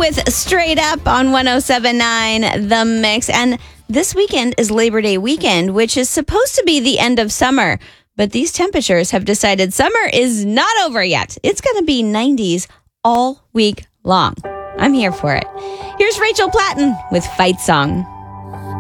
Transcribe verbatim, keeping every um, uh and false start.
with Straight Up on one oh seven point nine The Mix. And this weekend is Labor Day weekend, which is supposed to be the end of summer. But these temperatures have decided summer is not over yet. It's going to be nineties all week long. I'm here for it. Here's Rachel Platten with Fight Song.